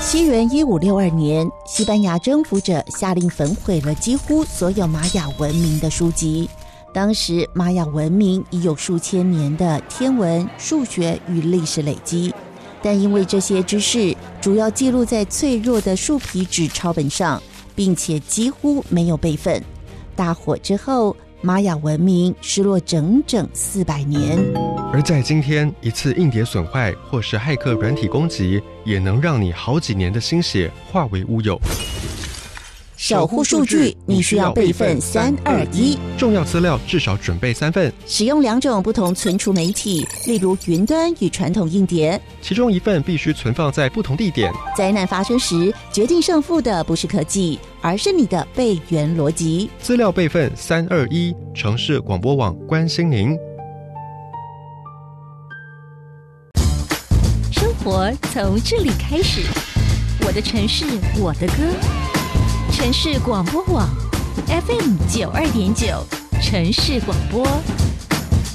西元1562年，西班牙征服者下令焚毁了几乎所有玛雅文明的书籍。当时玛雅文明已有数千年的天文、数学与历史累积，但因为这些知识主要记录在脆弱的树皮纸抄本上，并且几乎没有备份。大火之后，玛雅文明失落整整400年。 而在今天，一次硬碟损坏或是骇客软体攻击，也能让你好几年的心血化为乌有。 守护数据，你需要备份321， 重要资料至少准备3份， 使用2种不同存储媒体，例如云端与传统硬碟， 其中1份必须存放在不同地点。 灾难发生时，决定胜负的不是科技，而是你的备援逻辑。 资料备份321，城市广播网关心您。 生活从这里开始，我的城市，我的歌。城市广播网 FM92.9，城市广播。